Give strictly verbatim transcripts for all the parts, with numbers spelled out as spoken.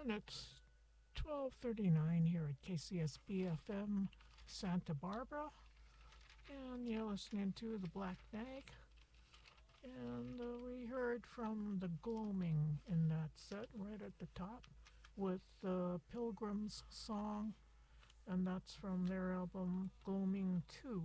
And it's twelve thirty-nine here at K C S B F M Santa Barbara. And you're listening to the Black Nag. And uh, we heard from the Gloaming in that set right at the top with the Pilgrim's Song. And that's from their album Gloaming two.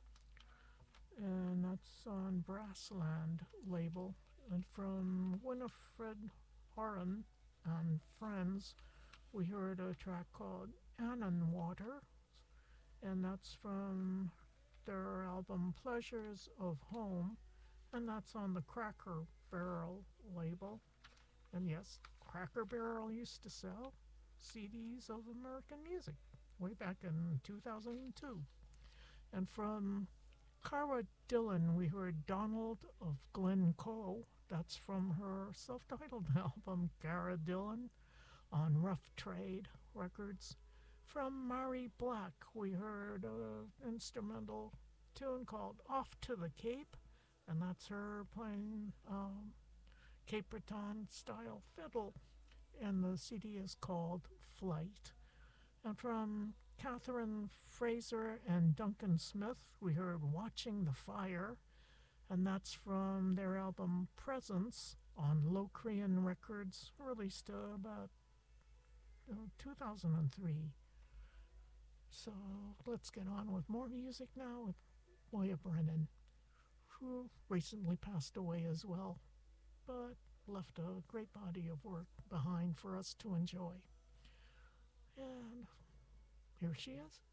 And that's on Brassland label. And from Winifred Horan and Friends, we heard a track called Annan Water, and that's from their album Pleasures of Home, and that's on the Cracker Barrel label. And yes, Cracker Barrel used to sell C Ds of American music way back in two thousand two. And from Cara Dillon, we heard Donald of Glencoe. That's from her self-titled album, Cara Dillon, on Rough Trade Records. From Mari Black, we heard an instrumental tune called Off to the Cape, and that's her playing um, Cape Breton style fiddle, and the C D is called Flight. And from Catherine Fraser and Duncan Smith, we heard Watching the Fire, and that's from their album Presence on Locrian Records, released uh, about uh, two thousand three. So let's get on with more music now with Moya Brennan, who recently passed away as well, but left a great body of work behind for us to enjoy. And here she is.